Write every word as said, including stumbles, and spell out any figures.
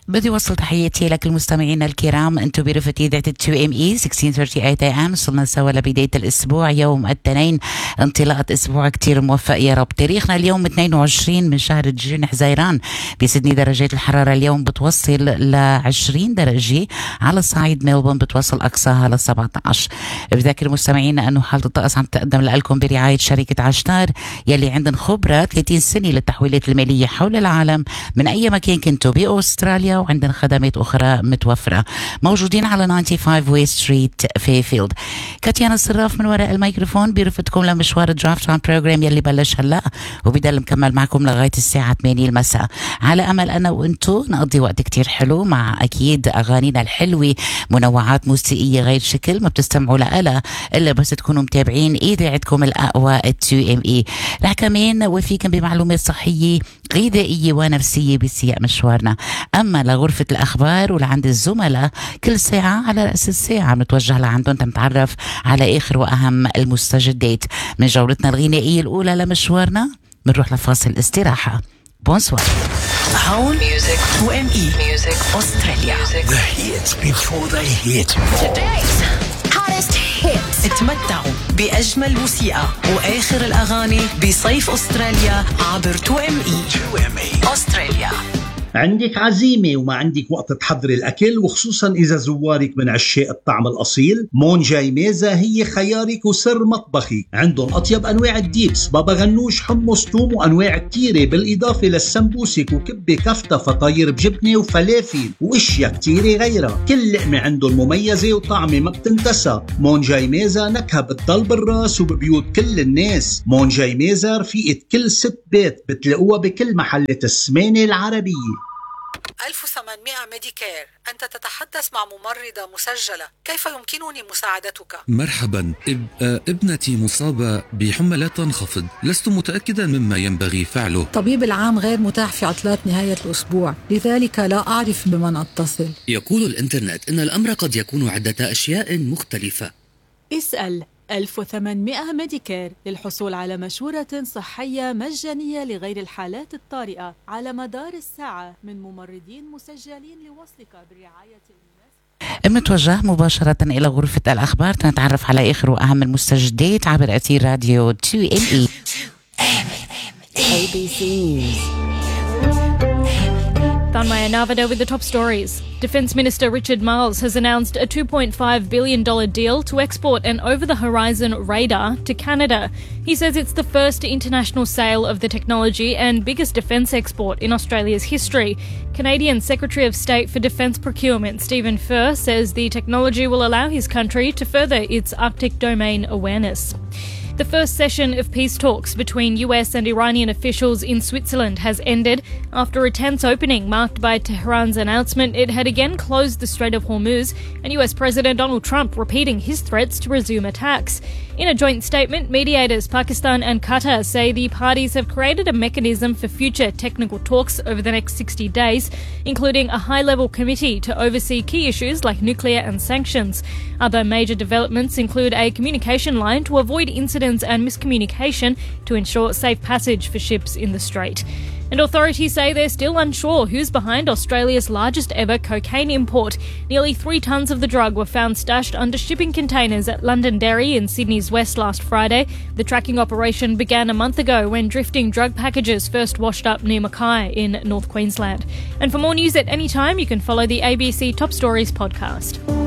بدي وصل تحياتي لك المستمعين الكرام. انتم برفقة إذاعة تو ام اي ستة ثلاثين ثلاثين اي ام. وصلنا سوا لبداية الاسبوع يوم الاثنين، انطلاقة اسبوع كتير موفق يا رب. تاريخنا اليوم اثنين وعشرين من شهر جون حزيران. بسدني درجات الحرارة اليوم بتوصل ل عشرين درجة، على صعيد ميلبورن بتوصل اقصاها ل سبعة عشر. بذكر مستمعينا انه حالة الطقس عم تقدم لكم برعاية شركة عشتار يلي عندن خبرة ثلاثين سنة للتحويلات المالية حول العالم من اي مكان كنتوا بأستراليا، وعندنا خدمات أخرى متوفرة. موجودين على خمسة وتسعين ويست ستريت فيفيلد. كاتيانا الصراف من وراء الميكروفون برفقتكم لمشوار الدرافت اون بروجرام يلي بلش هلا وبيضل مكمل معكم لغاية الساعة ثمانية المساء، على أمل أنا وإنتو نقضي وقت كتير حلو مع أكيد أغانينا الحلوة، منوعات موسيقية غير شكل ما بتستمعوا لها إلا بس تكونوا متابعين إذاعتكم الأقوى تو ام اي. رح كمان وفيكم بمعلومات صحية غذائية ونفسية بسياق مشوارنا. أما لغرفة الأخبار ولعند الزملاء كل ساعة على رأس الساعة بنتوجه لعندهم تنتعرف على آخر وأهم المستجدات. من جولتنا الغنائية الأولى لمشوارنا بنروح لفاصل استراحة. بونسوار. هون تو ام اي أستراليا. The hits before they hit. Today's hottest hits. اتمتعوا بأجمل موسيقى وآخر الأغاني بصيف أستراليا عبر تو ام اي أستراليا. عندك عزيمة وما عندك وقت تحضري الأكل، وخصوصا إذا زوارك من عشاق الطعم الأصيل، مون جاي ميزة هي خيارك وسر مطبخك. عندهم أطيب أنواع الديبس، بابا غنوش، حمص، توم، وأنواع كتيرة، بالإضافة للسمبوسك وكبة كفتة، فطاير بجبنة وفلافل وإشياء كتيرة غيرها. كل لقمة عندهم مميزة وطعمة ما بتنتسى. مون جاي ميزة نكهة بتضل بالراس وببيوت كل الناس. مون جاي ميزة رفيقة كل ست بيت، بتلاقوها بكل محلات السمانة العربية. ألف وثمانمائة ميديكير، أنت تتحدث مع ممرضة مسجلة، كيف يمكنني مساعدتك؟ مرحبا. إب... ابنتي مصابة بحمى لا تنخفض، لست متأكدا مما ينبغي فعله. طبيب العام غير متاح في عطلات نهاية الأسبوع، لذلك لا أعرف بمن أتصل. يقول الإنترنت إن الأمر قد يكون عدة أشياء مختلفة. اسأل ألف وثمانمائة ميديكير للحصول على مشورة صحية مجانية لغير الحالات الطارئة على مدار الساعة من ممرضين مسجلين لوصلك برعاية الناس. متوجه مباشرة إلى غرفة الأخبار نتعرف على آخر وأهم المستجدات عبر أثير راديو تو ام اي. A B C News. Thanmaya Navada with the top stories. Defence Minister Richard Marles has announced a two point five billion dollars deal to export an over-the-horizon radar to Canada. He says it's the first international sale of the technology and biggest defence export in Australia's history. Canadian Secretary of State for Defence Procurement Stephen Furr says the technology will allow his country to further its Arctic domain awareness. The first session of peace talks between U S and Iranian officials in Switzerland has ended after a tense opening marked by Tehran's announcement it had again closed the Strait of Hormuz and U S President Donald Trump repeating his threats to resume attacks. In a joint statement, mediators Pakistan and Qatar say the parties have created a mechanism for future technical talks over the next sixty days, including a high-level committee to oversee key issues like nuclear and sanctions. Other major developments include a communication line to avoid incidents and miscommunication to ensure safe passage for ships in the strait. And authorities say they're still unsure who's behind Australia's largest ever cocaine import. Nearly three tonnes of the drug were found stashed under shipping containers at Londonderry in Sydney's west last Friday. The tracking operation began a month ago when drifting drug packages first washed up near Mackay in North Queensland. And for more news at any time, you can follow the A B C Top Stories podcast.